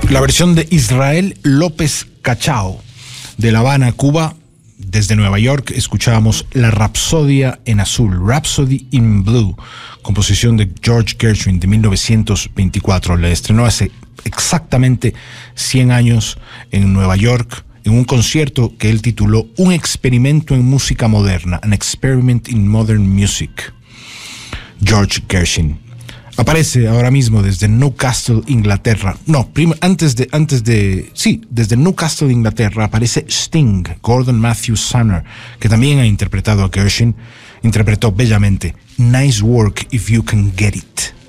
La versión de Israel López Cachao, de La Habana, Cuba. Desde Nueva York escuchábamos La Rapsodia en Azul, Rhapsody in Blue, composición de George Gershwin de 1924. La estrenó hace exactamente 100 años en Nueva York, en un concierto que él tituló Un experimento en música moderna, An Experiment in Modern Music. George Gershwin aparece ahora mismo desde Newcastle, Inglaterra. Desde Newcastle, Inglaterra aparece Sting, Gordon Matthew Sumner, que también ha interpretado a Gershwin. Interpretó bellamente Nice Work If You Can Get It.